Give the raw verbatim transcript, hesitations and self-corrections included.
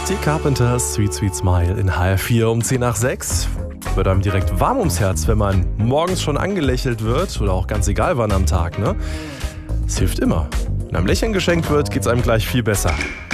Die Carpenters, Sweet Sweet Smile in H R vier um zehn nach sechs. Wird einem direkt warm ums Herz, wenn man morgens schon angelächelt wird oder auch ganz egal wann am Tag, ne? Es hilft immer. Wenn einem Lächeln geschenkt wird, geht's einem gleich viel besser.